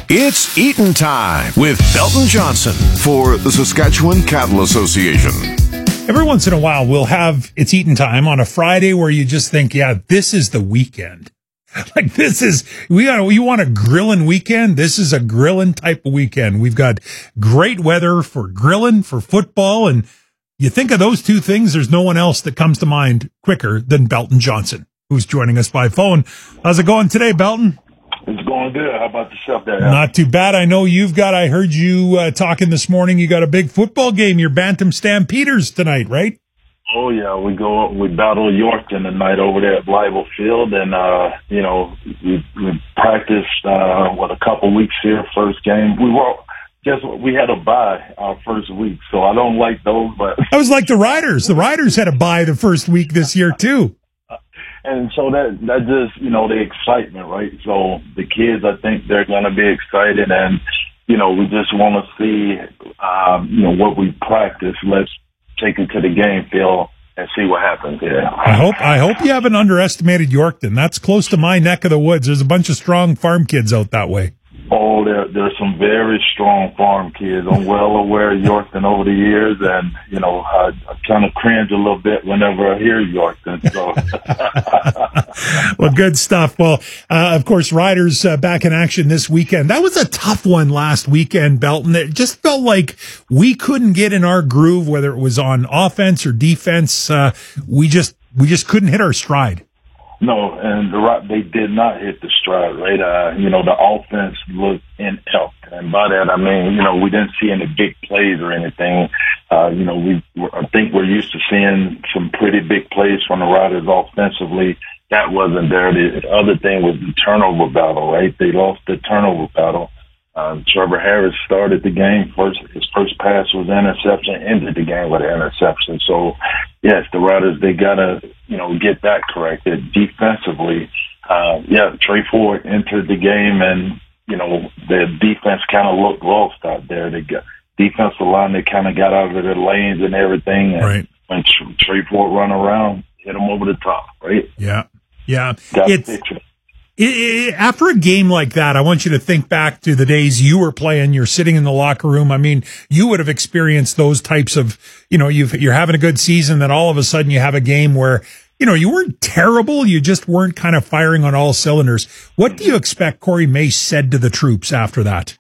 It's Eaton Time with Belton Johnson for the Saskatchewan Cattle Association. Every once in a while, we'll have It's Eaton Time on a Friday where you just think, yeah, this is the weekend. Like you want a grilling weekend? This is a grilling type of weekend. We've got great weather for grilling, for football, and you think of those two things, there's no one else that comes to mind quicker than Belton Johnson, who's joining us by phone. How's it going today, Belton? It's going good. How about yourself there? Not too bad. I know I heard you talking this morning. You got a big football game, your Bantam Stampeders tonight, right? Oh, yeah. We battle Yorkton tonight over there at Blyville Field. And, we practiced, a couple weeks here, first game. We had a bye our first week, so I don't like those. But I was like the Riders. The Riders had a bye the first week this year, too. And so that just, the excitement, right? So the kids, I think they're going to be excited. And, we just want to see, what we practice. Let's take it to the game field and see what happens here. I hope you haven't underestimated Yorkton. That's close to my neck of the woods. There's a bunch of strong farm kids out that way. Oh, there's some very strong farm kids. I'm well aware of Yorkton over the years, and, I kind of cringe a little bit whenever I hear Yorkton. So. Well, good stuff. Well, of course, Riders back in action this weekend. That was a tough one last weekend, Belton. It just felt like we couldn't get in our groove, whether it was on offense or defense. We just couldn't hit our stride. No, and they did not hit the stride, right? The offense looked inept. And by that, I mean, we didn't see any big plays or anything. I think we're used to seeing some pretty big plays from the Riders offensively. That wasn't there. The other thing was the turnover battle, right? They lost the turnover battle. Trevor Harris started the game first. His first pass was an interception, ended the game with an interception. So, yes, the Riders, they got to, get that corrected defensively. Trey Ford entered the game, and, the defense kind of looked lost out there. The defensive line, they kind of got out of their lanes and everything. And right. When Trey Ford run around, hit them over the top, right? Yeah. Picture. After a game like that, I want you to think back to the days you were playing. You're sitting in the locker room. I mean, you would have experienced those types of, you're having a good season, then all of a sudden you have a game where, you weren't terrible. You just weren't kind of firing on all cylinders. What do you expect Corey Mace said to the troops after that?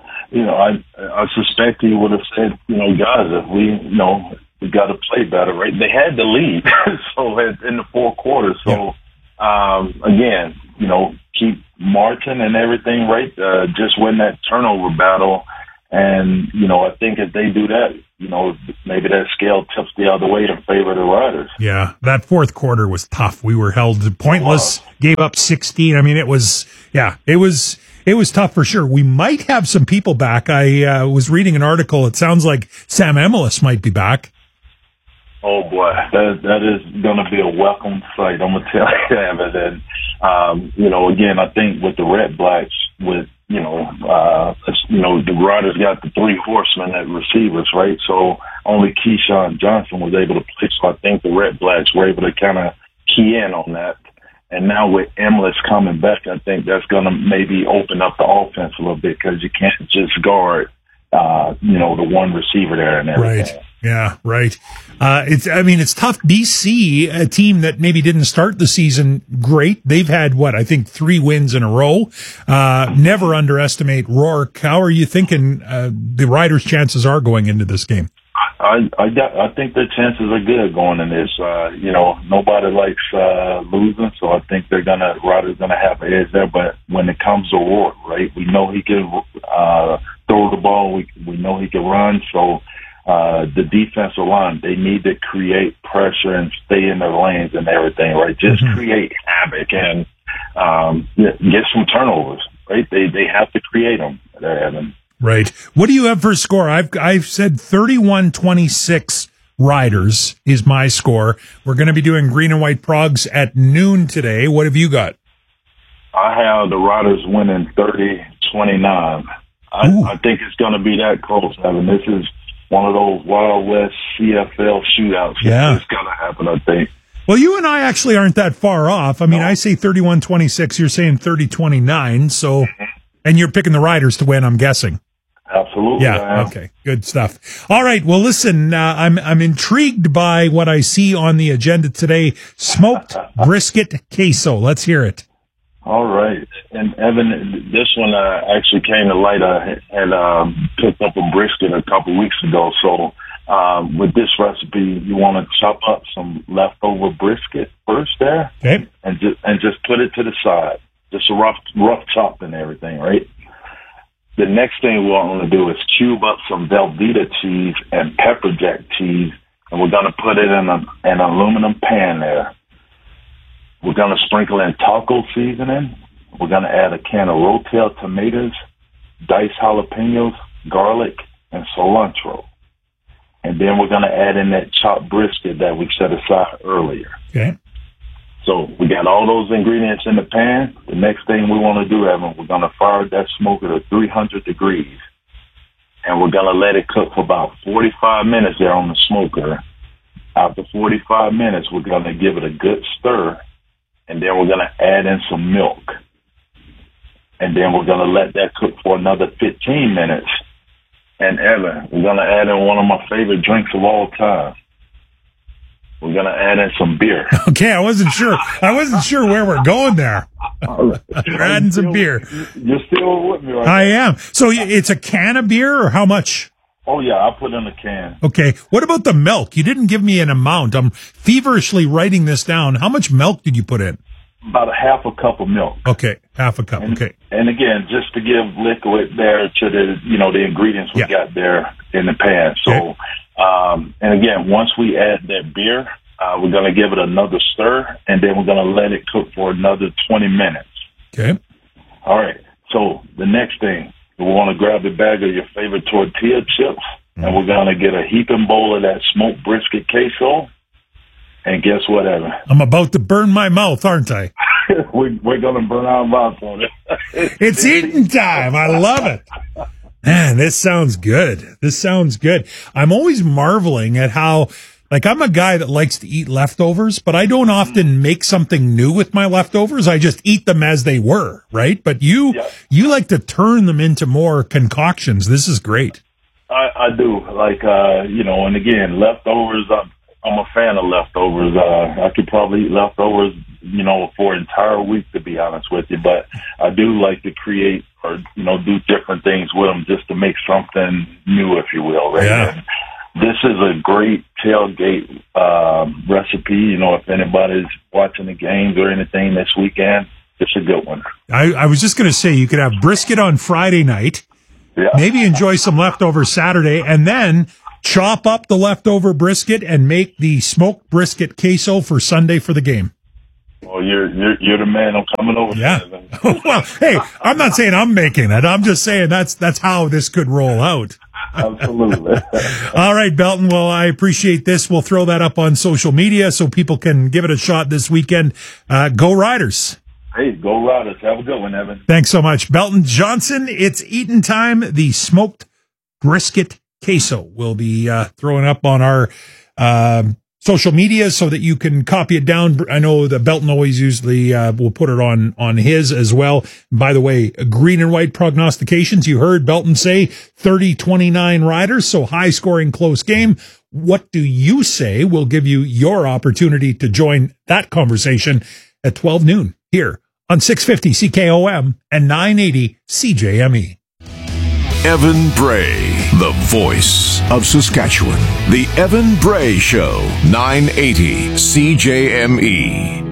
I suspect he would have said, guys, if we got to play better, right? They had the lead in the fourth quarter. So, again, keep marching and everything, right? Just win that turnover battle. And, I think if they do that, maybe that scale tips the other way in favor of the Riders. Yeah, that fourth quarter was tough. We were held pointless, gave up 16. I mean, it was tough for sure. We might have some people back. I was reading an article. It sounds like Sam Emilus might be back. Oh boy, that is going to be a welcome sight. I'm going to tell you that. And, again, I think with the Red Blacks, the Riders got the three horsemen at receivers, right? So only Keyshawn Johnson was able to play. So I think the Red Blacks were able to kind of key in on that. And now with Emilus coming back, I think that's going to maybe open up the offense a little bit because you can't just guard, the one receiver there and everything. Right. Yeah, right. It's tough. BC, a team that maybe didn't start the season great. They've had, I think 3 wins in a row. Never underestimate Rourke. How are you thinking the Riders' chances are going into this game? I think their chances are good going in this. Nobody likes losing, so I think Riders gonna have an edge there. But when it comes to Rourke, right, we know he can throw the ball. We know he can run. So the defensive line, they need to create pressure and stay in their lanes and everything, right? Just create havoc and get some turnovers, right? They have to create them. Right. What do you have for a score? I've said 31-26 Riders is my score. We're going to be doing green and white progs at noon today. What have you got? I have the Riders winning 30-29. I think it's going to be that close, Evan. This is one of those Wild West CFL shootouts. Yeah. It's going to happen, I think. Well, you and I actually aren't that far off. I mean, I say 31-26. You're saying 30-29. So And you're picking the Riders to win, I'm guessing. Absolutely. Yeah. Okay. Good stuff. All right. Well, listen, I'm intrigued by what I see on the agenda today. Smoked brisket queso. Let's hear it. All right. And Evan, this one actually came to light. I had picked up a brisket a couple weeks ago. So with this recipe, you want to chop up some leftover brisket first there. Okay. And just put it to the side. Just a rough chop and everything, right? The next thing we want to do is cube up some Velveeta cheese and pepper jack cheese, and we're going to put it in an aluminum pan there. We're going to sprinkle in taco seasoning. We're going to add a can of Rotel tomatoes, diced jalapenos, garlic, and cilantro. And then we're going to add in that chopped brisket that we set aside earlier. Okay. So we got all those ingredients in the pan. The next thing we want to do, Evan, we're going to fire that smoker to 300 degrees. And we're going to let it cook for about 45 minutes there on the smoker. After 45 minutes, we're going to give it a good stir. And then we're going to add in some milk. And then we're going to let that cook for another 15 minutes. And Evan, we're going to add in one of my favorite drinks of all time. We're going to add in some beer. Okay, I wasn't sure where we're going there. We're adding some beer. You're still with me, right? I am. So it's a can of beer, or how much? Oh, yeah, I put in a can. Okay. What about the milk? You didn't give me an amount. I'm feverishly writing this down. How much milk did you put in? About a half a cup of milk. Okay, half a cup. Okay. And again, just to give liquid there to the ingredients we got there in the pan. So, okay. And again, once we add that beer, we're going to give it another stir, and then we're going to let it cook for another 20 minutes. Okay. All right. So the next thing, we want to grab a bag of your favorite tortilla chips, and we're going to get a heaping bowl of that smoked brisket queso. And guess what, Evan? I'm about to burn my mouth, aren't I? We're going to burn our mouth on it. It's eating time. I love it. Man, this sounds good. I'm always marveling at how, like, I'm a guy that likes to eat leftovers, but I don't often make something new with my leftovers. I just eat them as they were, right? But you like to turn them into more concoctions. This is great. I do. Like, and again, leftovers, I'm a fan of leftovers. I could probably eat leftovers, for an entire week, to be honest with you. But I do like to create or, do different things with them just to make something new, if you will, right? Yeah. And this is a great tailgate recipe. If anybody's watching the games or anything this weekend, it's a good one. I was just going to say, you could have brisket on Friday night, maybe enjoy some leftover Saturday, and then chop up the leftover brisket and make the smoked brisket queso for Sunday for the game. Well, you're the man. I'm coming over. Yeah. Well, hey, I'm not saying I'm making it. I'm just saying that's how this could roll out. Absolutely. All right, Belton. Well, I appreciate this. We'll throw that up on social media so people can give it a shot this weekend. Go Riders. Hey, go Riders. Have a good one, Evan. Thanks so much. Belton Johnson, it's eating time. The smoked brisket queso will be throwing up on our social media so that you can copy it down. I know that Belton always usually will put it on his as well. By the way, green and white prognostications. You heard Belton say 30-29 Riders, so high scoring, close game. What do you say? We'll give you your opportunity to join that conversation at 12 noon here on 650 CKOM and 980 CJME. Evan Bray, the voice of Saskatchewan. The Evan Bray Show, 980 CJME.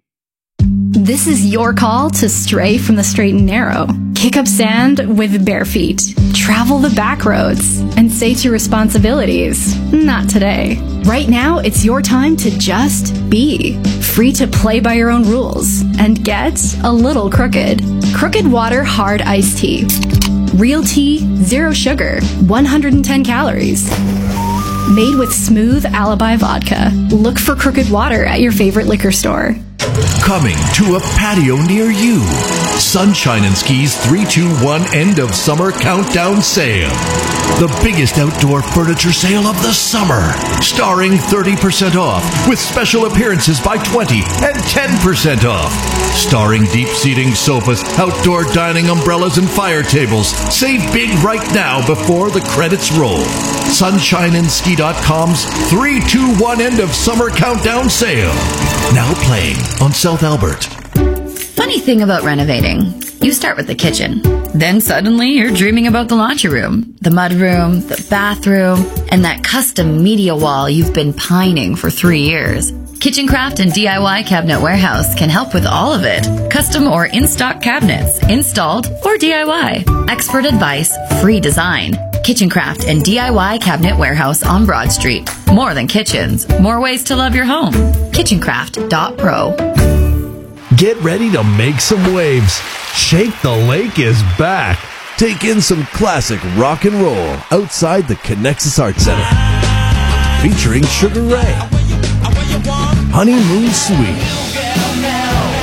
This is your call to stray from the straight and narrow. Kick up sand with bare feet. Travel the back roads and say to responsibilities, not today. Right now, it's your time to just be. Free to play by your own rules and get a little crooked. Crooked Water Hard Iced Tea. Real tea, zero sugar, 110 calories. Made with smooth Alibi vodka. Look for Crooked Water at your favorite liquor store. Coming to a patio near you. Sunshine and Ski's 3-2-1 end of summer countdown sale. The biggest outdoor furniture sale of the summer. Starring 30% off with special appearances by 20 and 10% off. Starring deep seating sofas, outdoor dining umbrellas, and fire tables. Save big right now before the credits roll. SunshineandSki.com's 3-2-1 end of summer countdown sale. Now playing on South Albert. Funny thing about renovating, you start with the kitchen. Then suddenly you're dreaming about the laundry room, the mudroom, the bathroom, and that custom media wall you've been pining for 3 years. Kitchencraft and DIY Cabinet Warehouse can help with all of it. Custom or in-stock cabinets, installed or DIY. Expert advice, free design. Kitchencraft and DIY Cabinet Warehouse on Broad Street. More than kitchens, more ways to love your home. Kitchencraft.pro. Get ready to make some waves. Shake the Lake is back. Take in some classic rock and roll outside the Connexus Arts Center. Featuring Sugar Ray, Honeymoon Suite,